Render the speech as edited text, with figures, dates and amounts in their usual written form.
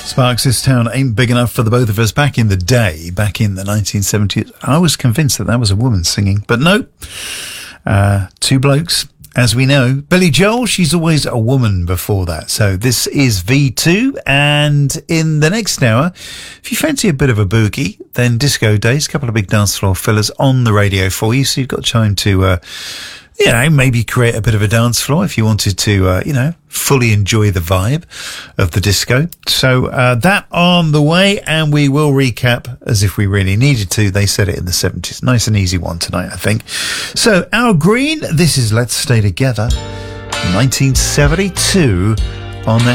Sparks, this town ain't big enough for the both of us. Back in the day, back in the 1970s, I was convinced that was a woman singing, but no. Two blokes, as we know. Billy Joel, she's always a woman before that. So this is V2, and in the next hour, if you fancy a bit of a boogie, then Disco Days, a couple of big dance floor fillers on the radio for you, so you've got time to maybe create a bit of a dance floor if you wanted to, fully enjoy the vibe of the disco. So that on the way, and we will recap as if we really needed to. They said it in the 70s. Nice and easy one tonight, I think. So, Al Green, this is Let's Stay Together, 1972 on there.